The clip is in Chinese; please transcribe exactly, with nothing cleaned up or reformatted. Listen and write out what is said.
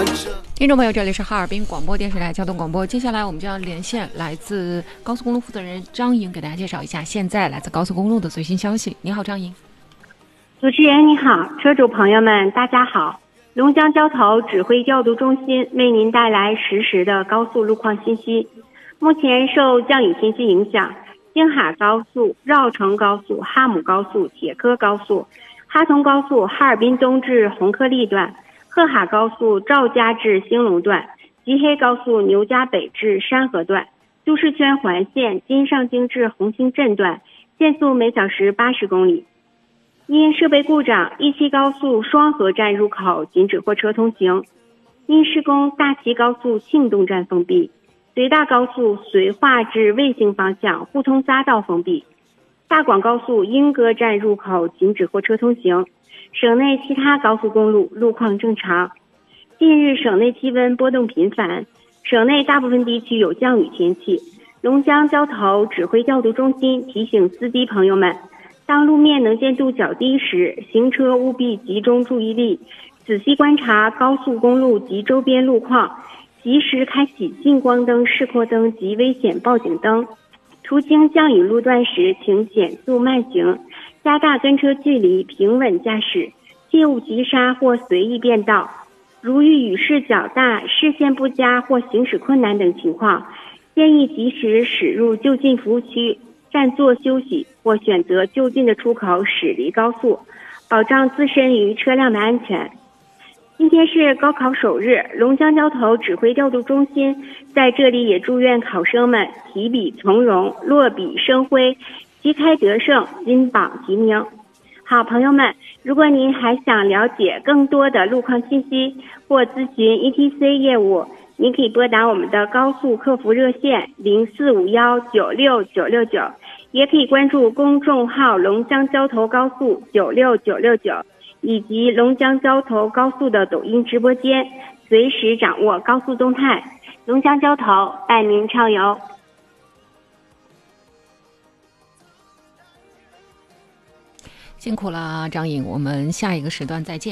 听众朋友，这里是哈尔滨广播电视台交通广播。接下来我们将连线来自高速公路负责人张莹，给大家介绍一下现在来自高速公路的最新消息。你好，张莹。 主持人你好，车主朋友们大家好，龙江交头指挥调度中心为您带来实时的高速路况信息。目前受降雨天气影响，京哈高速、绕城高速、哈姆高速、铁科高速、哈通高速哈尔滨东至红颗粒段、赫哈高速赵家至兴隆段、吉黑高速牛家北至山河段、都市圈环线金上京至红星镇段限速每小时八十公里。因设备故障，一期高速双河站入口禁止货车通行；因施工，大齐高速庆东站封闭，绥大高速绥化至卫星方向互通匝道封闭，大广高速莺歌站入口禁止货车通行。省内其他高速公路路况正常。近日省内气温波动频繁，省内大部分地区有降雨天气。龙江交头指挥调度中心提醒司机朋友们，当路面能见度较低时，行车务必集中注意力，仔细观察高速公路及周边路况，及时开启近光灯、示廓灯及危险报警灯。途经降雨路段时，请减速慢行，加大跟车距离，平稳驾驶，切勿急刹或随意变道。如遇雨势较大、视线不佳或行驶困难等情况，建议及时驶入就近服务区占座休息，或选择就近的出口驶离高速，保障自身与车辆的安全。今天是高考首日，龙江交头指挥调度中心在这里也祝愿考生们提笔从容，落笔生辉，旗开得胜，金榜题名。好，朋友们，如果您还想了解更多的路况信息或咨询 E T C 业务，您可以拨打我们的高速客服热线零四五幺九六九六九，也可以关注公众号龙江交头高速九六九六九，以及龙江交头高速的抖音直播间，随时掌握高速动态。龙江交头伴您畅游。 辛苦了，张颖，我们下一个时段再见。